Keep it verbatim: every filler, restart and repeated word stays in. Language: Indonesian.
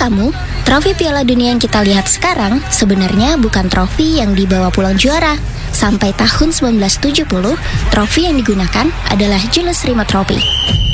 kamu, trofi Piala Dunia yang kita lihat sekarang sebenarnya bukan trofi yang dibawa pulang juara. Sampai tahun seribu sembilan ratus tujuh puluh, trofi yang digunakan adalah Julius Rimet Trophy.